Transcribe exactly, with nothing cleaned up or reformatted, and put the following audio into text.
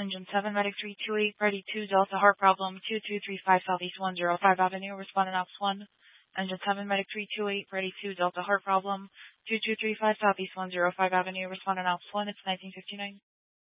Engine seven, Medic three two eight, Ready two, Delta Heart Problem, two two three five Southeast one oh five Avenue, responding Ops one. Engine seven, Medic three two eight, Ready two, Delta Heart Problem, two two three five Southeast one oh five Avenue, responding Ops one, it's nineteen fifty-nine.